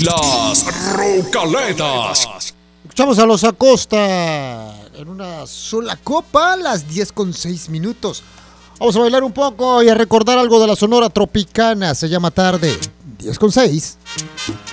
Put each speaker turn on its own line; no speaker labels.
Las Rocaletas.
Escuchamos a los Acosta en una sola copa a las 10:06. Vamos a bailar un poco y a recordar algo de la Sonora Tropicana. Se llama Tarde. 10:06.